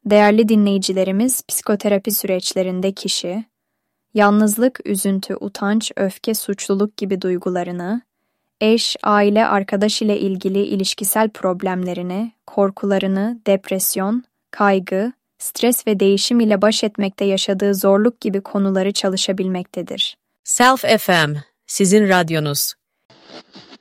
Değerli dinleyicilerimiz, psikoterapi süreçlerinde kişi, yalnızlık, üzüntü, utanç, öfke, suçluluk gibi duygularını, eş, aile, arkadaş ile ilgili ilişkisel problemlerini, korkularını, depresyon, kaygı, stres ve değişim ile baş etmekte yaşadığı zorluk gibi konuları çalışabilmektedir. Self FM, sizin radyonuz.